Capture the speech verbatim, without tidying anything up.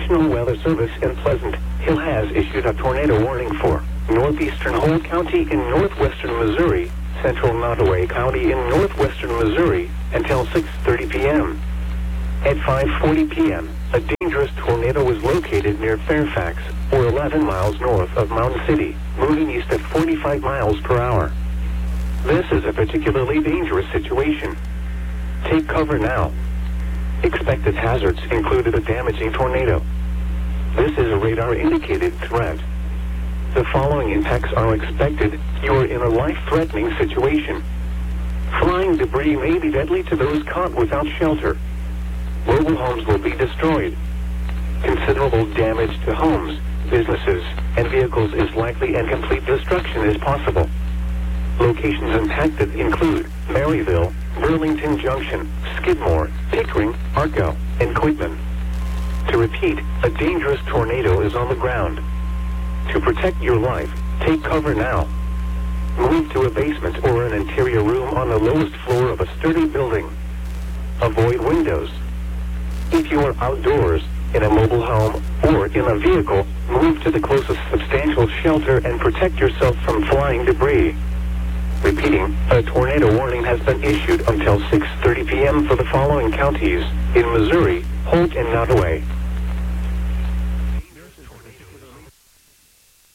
National Weather Service in Pleasant Hill has issued a tornado warning for northeastern Holt County in northwestern Missouri, central Nottoway County in northwestern Missouri, until six thirty p.m. At five forty p.m., a dangerous tornado was located near Fairfax, or eleven miles north of Mountain City, moving east at forty-five miles per hour. This is a particularly dangerous situation. Take cover now. Expected hazards included a damaging tornado. This is a radar-indicated threat. The following impacts are expected. You are in a life-threatening situation. Flying debris may be deadly to those caught without shelter. Mobile homes will be destroyed. Considerable damage to homes, businesses, and vehicles is likely, and complete destruction is possible. Locations impacted include Maryville, Burlington Junction, Skidmore, Pickering, Arco, and Quitman. To repeat, a dangerous tornado is on the ground. To protect your life, take cover now. Move to a basement or an interior room on the lowest floor of a sturdy building. Avoid windows. If you are outdoors, in a mobile home, or in a vehicle, move to the closest substantial shelter and protect yourself from flying debris. Repeating, a tornado warning has been issued until six thirty p.m. for the following counties in Missouri, Holt and Nottoway.